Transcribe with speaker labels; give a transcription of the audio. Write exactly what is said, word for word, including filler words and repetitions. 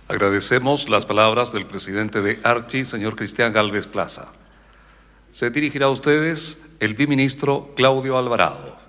Speaker 1: Agradecemos las palabras del presidente de Archi, señor Cristian Gálvez Plaza. Se dirigirá a ustedes el biministro Claudio Alvarado.